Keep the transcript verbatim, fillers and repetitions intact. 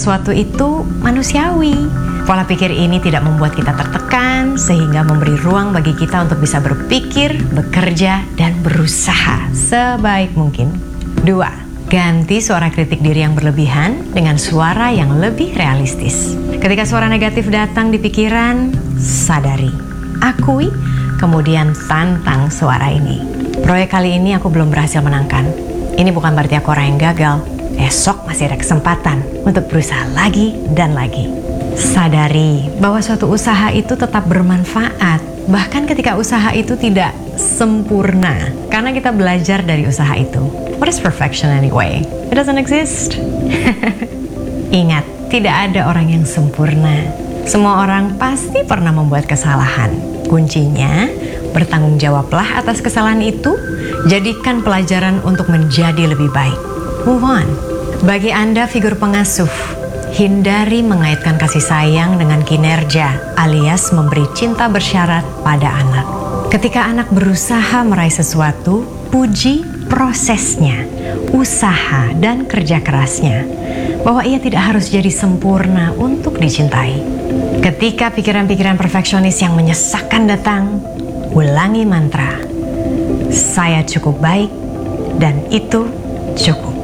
sesuatu itu manusiawi. Pola pikir ini tidak membuat kita tertekan, sehingga memberi ruang bagi kita untuk bisa berpikir, bekerja, dan berusaha sebaik mungkin. Dua, ganti suara kritik diri yang berlebihan dengan suara yang lebih realistis. Ketika suara negatif datang di pikiran, sadari, akui, kemudian tantang suara ini. Proyek kali ini aku belum berhasil menangkan. Ini bukan berarti aku orang yang gagal. Esok masih ada kesempatan untuk berusaha lagi dan lagi. Sadari bahwa suatu usaha itu tetap bermanfaat, bahkan ketika usaha itu tidak sempurna, karena kita belajar dari usaha itu. What is perfection anyway? It doesn't exist. Ingat, tidak ada orang yang sempurna. Semua orang pasti pernah membuat kesalahan. Kuncinya, bertanggung jawablah atas kesalahan itu, jadikan pelajaran untuk menjadi lebih baik. Move on. Bagi Anda figur pengasuh, hindari mengaitkan kasih sayang dengan kinerja alias memberi cinta bersyarat pada anak. Ketika anak berusaha meraih sesuatu, puji prosesnya, usaha, dan kerja kerasnya. Bahwa ia tidak harus jadi sempurna untuk dicintai. Ketika pikiran-pikiran perfeksionis yang menyesakkan datang, ulangi mantra, saya cukup baik dan itu cukup.